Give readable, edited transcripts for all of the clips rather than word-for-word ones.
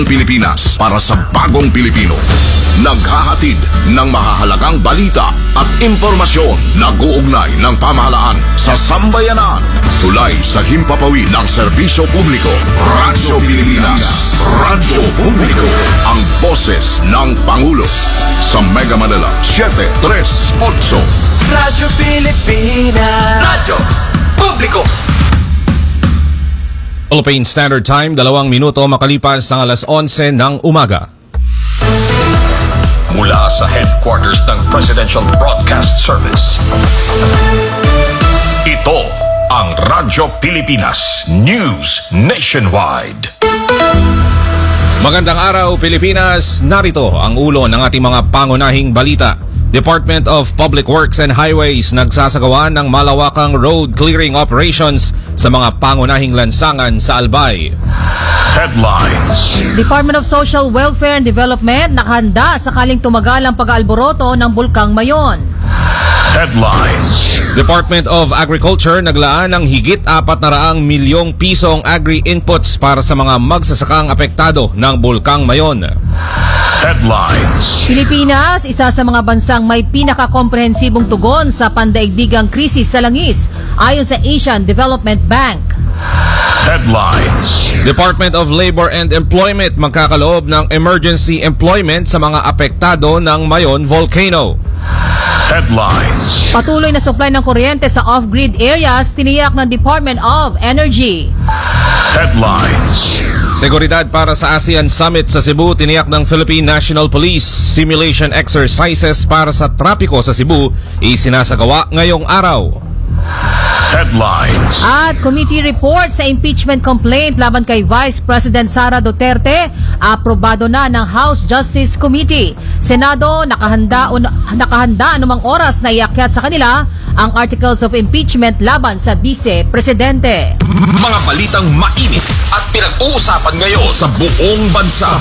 Pilipinas para sa bagong Pilipino. Naghahatid ng mahahalagang balita at impormasyon na guugnay ng pamahalaan sa sambayanan. Tulay sa himpapawid ng serbisyo publiko. Radyo Pilipinas. Radyo Publiko. Ang boses ng Pangulo. Sa Mega Manila 738. Radyo Pilipinas. Radyo Publiko. Philippine Standard Time, 2 minuto makalipas ang alas 11 ng umaga. Mula sa headquarters ng Presidential Broadcast Service. Ito ang Radyo Pilipinas News Nationwide. Magandang araw Pilipinas, narito ang ulo ng ating mga pangunahing balita. Department of Public Works and Highways nagsasagawa ng malawakang road clearing operations sa mga pangunahing lansangan sa Albay. Headlines. Department of Social Welfare and Development nakahanda sakaling tumagal ang pag-aalboroto ng Bulkang Mayon. Headlines. Department of Agriculture naglaan ng higit 400 milyong pisong agri-inputs para sa mga magsasakang apektado ng Bulkang Mayon. Headlines. Pilipinas, isa sa mga bansang may pinakakomprehensibong tugon sa pandaigdigang krisis sa langis ayon sa Asian Development Bank. Headlines. Department of Labor and Employment magkakaloob ng emergency employment sa mga apektado ng Mayon Volcano. Headlines. Patuloy na supply ng kuryente sa off-grid areas tiniyak ng Department of Energy. Headlines. Seguridad para sa ASEAN Summit sa Cebu, tiniyak ng Philippine National Police. Simulation exercises para sa trapiko sa Cebu isinasagawa ngayong araw. Headlines. At committee report sa impeachment complaint laban kay Vice President Sara Duterte, aprobado na ng House Justice Committee. Senado, nakahanda anumang oras na iakyat sa kanila ang articles of impeachment laban sa Vice Presidente. Mga balitang mainit at pinag-uusapan ngayon sa buong bansa.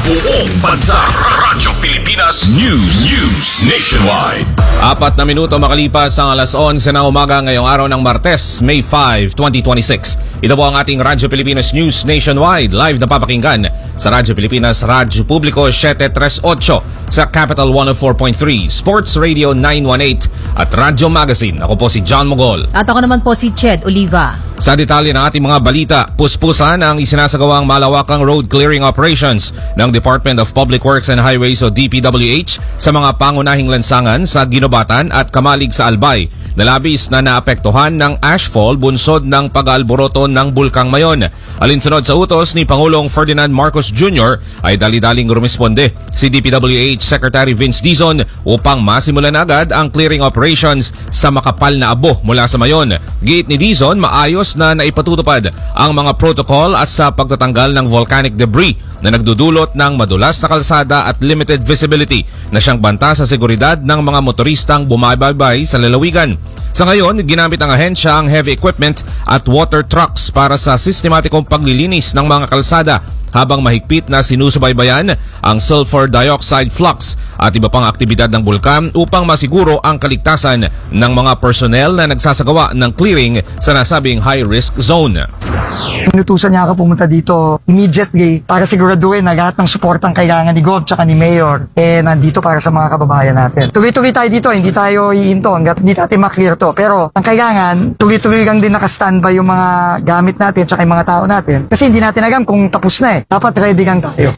Radyo Pilipinas News Nationwide. 4 na minuto makalipas ang alas 11 ng umaga ngayong araw ng Martes, May 5, 2026. Ito po ang ating Radyo Pilipinas News Nationwide, live na papakinggan sa Radyo Pilipinas, Radyo Publiko 738, sa Capital 104.3, Sports Radio 918 at Radyo Magazine. Ako po si John Mogol. At ako naman po si Ched Oliva. Sa detalye ng ating mga balita, puspusan ang isinasagawang malawakang road clearing operations ng Department of Public Works and Highways o DPWH sa mga pangunahing lansangan sa Ginobatan at Kamalig sa Albay, na labis na naapektuhan ng ashfall bunsod ng pag-aalboroto ng Bulkang Mayon. Alinsunod sa utos ni Pangulong Ferdinand Marcos Jr. ay dali-daling rumisponde si DPWH Secretary Vince Dizon upang masimulan agad ang clearing operations sa makapal na abo mula sa Mayon. Giit ni Dizon, maayos na naipatutupad ang mga protocol at sa pagtatanggal ng volcanic debris na nagdudulot ng madulas na kalsada at limited visibility na siyang banta sa seguridad ng mga motoristang bumabaybay sa lalawigan. Sa ngayon, ginamit ng ahensya ang heavy equipment at water trucks para sa sistematikong paglilinis ng mga kalsada habang mahigpit na sinusubaybayan ang sulfur dioxide flux at iba pang aktibidad ng bulkan upang masiguro ang kaligtasan ng mga personnel na nagsasagawa ng clearing sa nasabing high-risk zone. Inutusan niya ako pumunta dito immediately para siguraduhin na lahat ng suportang kailangan ni Gov tsaka ni Mayor nandito para sa mga kababayan natin. Tuloy-tuloy tayo dito, hindi tayo iinto hanggat hindi natin maklear to. Pero ang kailangan, tuloy-tuloy lang din naka-standby yung mga gamit natin tsaka yung mga tao natin. Kasi hindi natin alam kung tapos na Dapat ready lang tayo.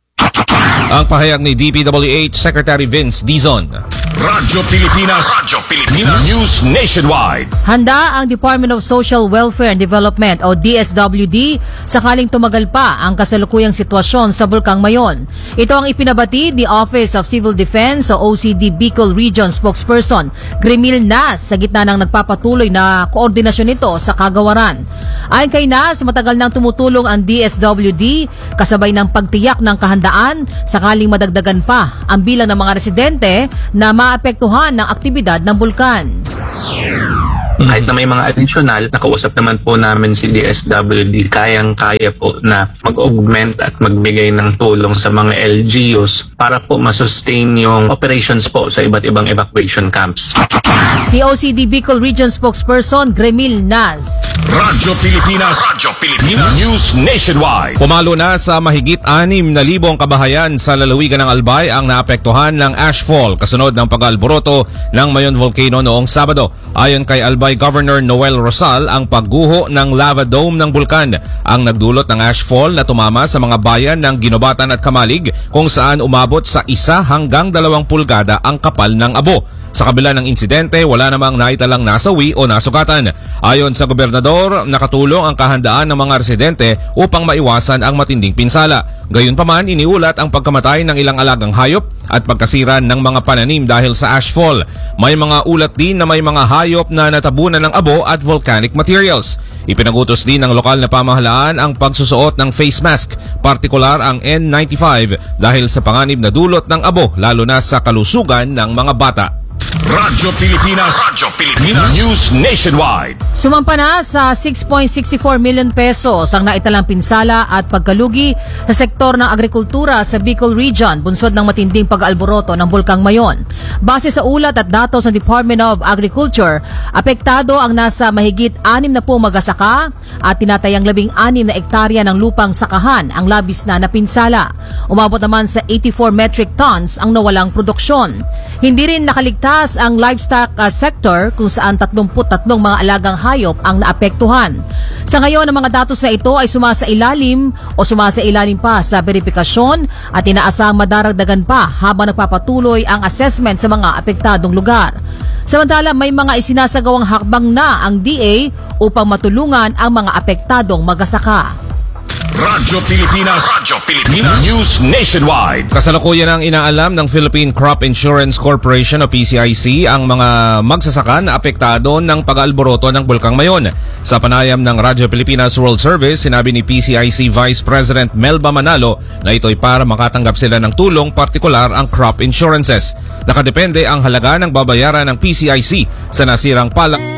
Ang pahayag ni DPWH Secretary Vince Dizon. Radyo Pilipinas News Nationwide. Handa ang Department of Social Welfare and Development o DSWD sakaling tumagal pa ang kasalukuyang sitwasyon sa Bulkang Mayon. Ito ang ipinabati ni Office of Civil Defense o OCD Bicol Region spokesperson Grimil Nas sa gitna ng nagpapatuloy na koordinasyon nito sa kagawaran. Ayon kay Nas, matagal nang tumutulong ang DSWD kasabay ng pagtiyak ng kahandaan sakaling madagdagan pa ang bilang ng mga residente na maapektuhan ng aktibidad ng bulkan. Kahit na may mga additional, nakausap naman po namin si DSWD, kayang-kaya po na mag-augment at magbigay ng tulong sa mga LGUs para po masustain yung operations po sa iba't ibang evacuation camps. Si OCD Bicol Region Spokesperson Gremil Naz. Radyo Pilipinas. News Nationwide. Pumalo na sa mahigit 6,000 kabahayan sa lalawigan ng Albay ang naapektuhan ng ashfall kasunod ng pag-alboroto ng Mayon Volcano noong Sabado. Ayon kay Albay Governor Noel Rosal, ang pagguho ng lava dome ng bulkan ang nagdulot ng ashfall na tumama sa mga bayan ng Ginobatan at Kamalig kung saan umabot sa 1 hanggang 2 pulgada ang kapal ng abo. Sa kabila ng insidente, wala namang naitalang nasawi o nasugatan. Ayon sa gobernador, nakatulong ang kahandaan ng mga residente upang maiwasan ang matinding pinsala. Gayunpaman, iniulat ang pagkamatay ng ilang alagang hayop at pagkasira ng mga pananim dahil sa ashfall. May mga ulat din na may mga hayop na natabunan ng abo at volcanic materials. Ipinagutos din ng lokal na pamahalaan ang pagsusuot ng face mask, partikular ang N95 dahil sa panganib na dulot ng abo lalo na sa kalusugan ng mga bata. Radyo Pilipinas. News Nationwide. Sumampa na sa 6.64 million pesos ang naitalang pinsala at pagkalugi sa sektor ng agrikultura sa Bicol Region bunsod ng matinding pag-alboroto ng Bulkang Mayon. Base sa ulat at datos ng Department of Agriculture, apektado ang nasa mahigit 60 na magsasaka at tinatayang 16 na ektarya ng lupang sakahan ang labis na napinsala. Umabot naman sa 84 metric tons ang nawalang produksyon. Hindi rin nakaligtas ang livestock sector kung saan 33 mga alagang hayop ang naapektuhan. Sa ngayon, ang mga datos na ito ay sumasailalim pa sa verifikasyon at inaasahang madaragdagan pa habang nagpapatuloy ang assessment sa mga apektadong lugar. Samantala, may mga isinasagawang hakbang na ang DA upang matulungan ang mga apektadong magsasaka. Radyo Pilipinas. News Nationwide. Kasalukuyan ang inaalam ng Philippine Crop Insurance Corporation o PCIC ang mga magsasaka na apektado ng pag-alboroto ng Bulkang Mayon. Sa panayam ng Radyo Pilipinas World Service, sinabi ni PCIC Vice President Melba Manalo na ito'y para makatanggap sila ng tulong, partikular ang crop insurances. Nakadepende ang halaga ng babayaran ng PCIC sa nasirang palak.